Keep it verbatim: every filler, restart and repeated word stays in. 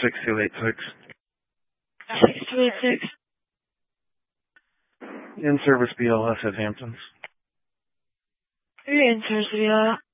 six two eight six. six two eight six. In-service B L S at Hamptons. You're in service, Viola.